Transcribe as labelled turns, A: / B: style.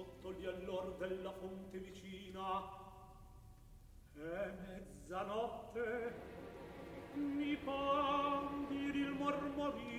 A: sotto gli allor della fonte vicina. È mezzanotte